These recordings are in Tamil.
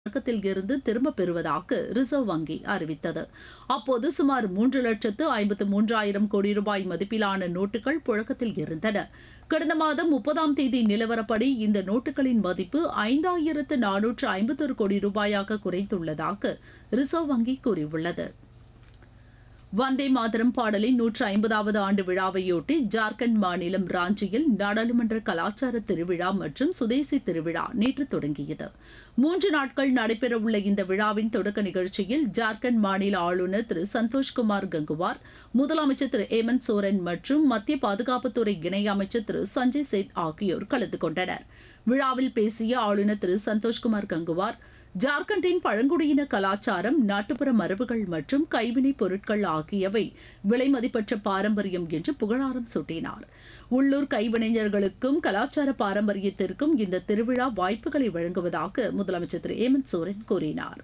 பழக்கத்தில் இருந்து திரும்பப் பெறுவதாக ரிசர்வ் வங்கி அறிவித்தது. அப்போது சுமார் 3,53,000 கோடி ரூபாய் மதிப்பிலான நோட்டுகள் புழக்கத்தில் இருந்தன. கடந்த மாதம் 30ஆம் தேதி நிலவரப்படி இந்த நோட்டுகளின் மதிப்பு 5,451 கோடி ரூபாயாக குறைந்துள்ளதாக ரிசர்வ் வங்கி கூறியுள்ளது. வந்தே மாதரம் பாடலின் 150வது ஆண்டு விழாவையொட்டி ஜார்க்கண்ட் மாநிலம் ராஞ்சியில் நாடாளுமன்ற கலாச்சார திருவிழா மற்றும் சுதேசி திருவிழா நேற்று தொடங்கியது. 3 நாட்கள் நடைபெறவுள்ள இந்த விழாவின் தொடக்க நிகழ்ச்சியில் ஜார்க்கண்ட் மாநில ஆளுநர் திரு சந்தோஷ்குமார் கங்குவார், முதலமைச்சர் திரு ஹேமந்த் சோரன் மற்றும் மத்திய பாதுகாப்புத்துறை இணையமைச்சர் திரு சஞ்சய் சேத் ஆகியோர் கலந்து கொண்டனர். விழாவில் பேசிய ஆளுநர் திரு சந்தோஷ்குமார் கங்குவார், ஜார்க்கண்டின் பழங்குடியின கலாச்சாரம், நாட்டுப்புற மரபுகள் மற்றும் கைவினைப் பொருட்கள் ஆகியவை விலைமதிப்பற்ற பாரம்பரியம் என்று புகழாரம் சூட்டினார். உள்ளூர் கைவினைஞர்களுக்கும் கலாச்சார பாரம்பரியத்திற்கும் இந்த திருவிழா வாய்ப்புகளை வழங்குவதாக முதலமைச்சர் திரு ஹேமந்த் சோரன் கூறினார்.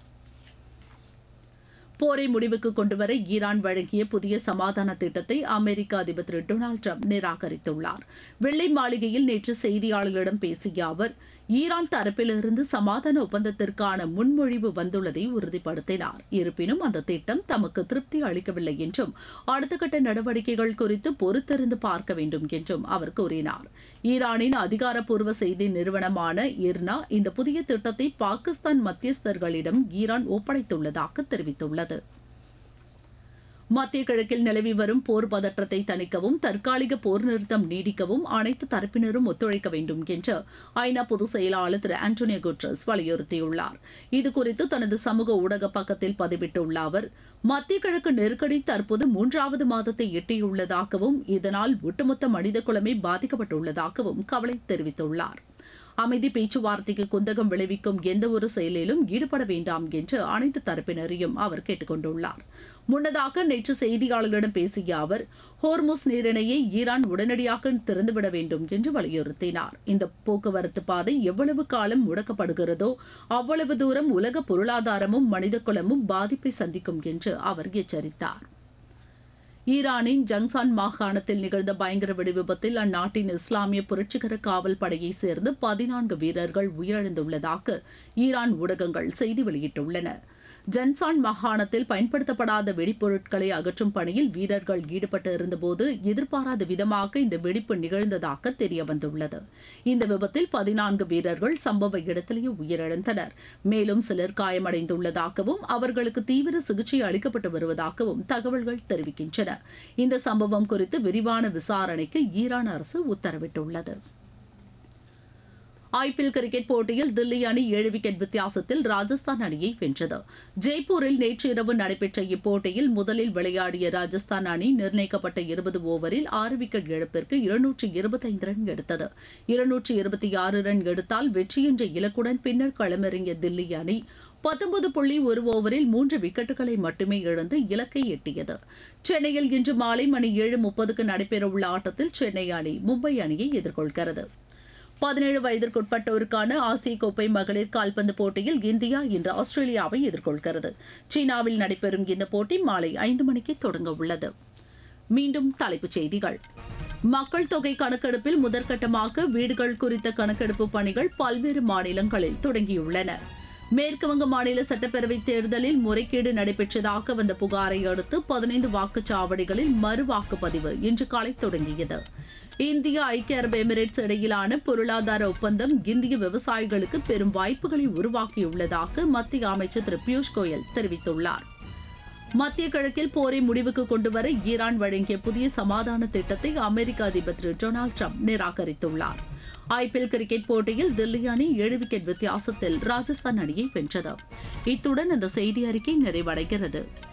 போரை முடிவுக்கு கொண்டுவர ஈரான் வழங்கிய புதிய சமாதான திட்டத்தை அமெரிக்க அதிபர் திரு டொனால்டு டிரம்ப் நிராகரித்துள்ளார். வெள்ளை மாளிகையில் நேற்று செய்தியாளர்களிடம் பேசிய அவர், ஈரான் தரப்பிலிருந்து சமாதான ஒப்பந்தத்திற்கான முன்மொழிவு வந்துள்ளதை உறுதிப்படுத்தினார். இருப்பினும் அந்த திட்டம் தமக்கு திருப்தி அளிக்கவில்லை என்றும் அடுத்த கட்ட நடவடிக்கைகள் குறித்து பொறுத்திருந்து பார்க்க வேண்டும் என்றும் அவர் கூறினார். ஈரானின் அதிகாரப்பூர்வ செய்தி நிறுவனமான இர்னா இந்த புதிய திட்டத்தை பாகிஸ்தான் மத்தியஸ்தர்களிடம் ஈரான் ஒப்படைத்துள்ளதாக தெரிவித்துள்ளது. மத்திய கிழக்கில் நிலவி வரும் போர் பதற்றத்தை தணிக்கவும் தற்காலிக போர் நிறுத்தம் நீடிக்கவும் அனைத்து தரப்பினரும் ஒத்துழைக்க வேண்டும் என்று ஐநா பொதுச் செயலாளர் திரு ஆண்டோனியோ குட்ரஸ் வலியுறுத்தியுள்ளார். இதுகுறித்து தனது சமூக ஊடக பக்கத்தில் பதிவிட்டுள்ள அவர், மத்திய கிழக்கு நெருக்கடி தற்போது 3வது மாதத்தை எட்டியுள்ளதாகவும் இதனால் ஒட்டுமொத்த மனித குலமே பாதிக்கப்பட்டுள்ளதாகவும் கவலை தெரிவித்துள்ளார். அமைதி பேச்சுவார்த்தைக்கு குந்தகம் விளைவிக்கும் எந்தவொரு செயலிலும் ஈடுபட வேண்டாம் என்று அனைத்து தரப்பினரையும் அவர் கேட்டுக் கொண்டுள்ளார். முன்னதாக நேற்று செய்தியாளர்களிடம் பேசிய அவர், ஹோர்முஸ் நீரிணையை ஈரான் உடனடியாக திறந்துவிட வேண்டும் என்று வலியுறுத்தினார். இந்த போக்குவரத்து பாதை எவ்வளவு காலம் முடக்கப்படுகிறதோ அவ்வளவு தூரம் உலக பொருளாதாரமும் மனித குலமும் பாதிப்பை சந்திக்கும் என்று அவர் எச்சரித்தார். ஈரானின் ஜங்சான் மாகாணத்தில் நிகழ்ந்த பயங்கர வெடிவிபத்தில் அந்நாட்டின் இஸ்லாமிய புரட்சிகர காவல் படையைச் சேர்ந்த 14 வீரர்கள் உயிரிழந்துள்ளதாக ஈரான் ஊடகங்கள் செய்தி வெளியிட்டுள்ளன. ஜன்சான் மாகாணத்தில் பயன்படுத்தப்படாத வெடிப்பொருட்களை அகற்றும் பணியில் வீரர்கள் ஈடுபட்டு இருந்தபோது எதிர்பாராத விதமாக இந்த வெடிப்பு நிகழ்ந்ததாக தெரியவந்துள்ளது. இந்த விபத்தில் 14 வீரர்கள் சம்பவ இடத்திலேயே உயிரிழந்தனர். மேலும் சிலர் காயமடைந்துள்ளதாகவும் அவர்களுக்கு தீவிர சிகிச்சை அளிக்கப்பட்டு வருவதாகவும் தகவல்கள் தெரிவிக்கின்றன. இந்த சம்பவம் குறித்து விரிவான விசாரணைக்கு ஈரான் அரசு உத்தரவிட்டுள்ளது. ஐபிஎல் கிரிக்கெட் போட்டியில் தில்லி அணி 7 விக்கெட் வித்தியாசத்தில் ராஜஸ்தான் அணியை வென்றது. ஜெய்ப்பூரில் நேற்று இரவு நடைபெற்ற இப்போட்டியில் முதலில் விளையாடிய ராஜஸ்தான் அணி நிர்ணயிக்கப்பட்ட 20 ஓவரில் 6 விக்கெட் இழப்பிற்கு 225 ரன் எடுத்தது. 226 ரன் எடுத்தால் வெற்றி என்ற இலக்குடன் பின்னர் களமிறங்கிய தில்லி அணி 19.1 ஓவரில் 3 விக்கெட்டுகளை மட்டுமே இழந்து இலக்கை எட்டியது. சென்னையில் இன்று மாலை மணி 7:30க்கு நடைபெறவுள்ள ஆட்டத்தில் சென்னை அணி மும்பை அணியை எதிர்கொள்கிறது. 17 வயதிற்குட்பட்டோருக்கான ஆசிய கோப்பை மகளிர் கால்பந்து போட்டியில் இந்தியா இன்று ஆஸ்திரேலியாவை எதிர்கொள்கிறது. சீனாவில் நடைபெறும் இந்த போட்டி மாலை 5 மணிக்கு தொடங்க உள்ளது. மீண்டும் தலைப்புச் செய்திகள். மக்கள் தொகை கணக்கெடுப்பில் முதற்கட்டமாக வீடுகள் குறித்த கணக்கெடுப்பு பணிகள் பல்வேறு மாநிலங்களில் தொடங்கியுள்ளன. மேற்குவங்க மாநில சட்டப்பேரவைத் தேர்தலில் முறைகேடு நடைபெற்றதாக வந்த புகாரை அடுத்து 15 வாக்குச்சாவடிகளில் மறு வாக்குப்பதிவு இன்று காலை தொடங்கியது. இந்தியா ஐக்கிய அரபு எமிரேட்ஸ் இடையிலான பொருளாதார ஒப்பந்தம் இந்திய விவசாயிகளுக்கு பெரும் வாய்ப்புகளை உருவாக்கியுள்ளதாக மத்திய அமைச்சர் திரு பியூஷ் கோயல் தெரிவித்துள்ளார். மத்திய கிழக்கில் போரை முடிவுக்கு கொண்டுவர ஈரான் வழங்கிய புதிய சமாதான திட்டத்தை அமெரிக்க அதிபர் திரு டொனால்டு டிரம்ப் நிராகரித்துள்ளார். ஐபிஎல் கிரிக்கெட் போட்டியில் தில்லி அணி 7 விக்கெட் வித்தியாசத்தில் ராஜஸ்தான் அணியை வென்றது. இத்துடன் இந்த செய்தி அறிக்கை நிறைவடைகிறது.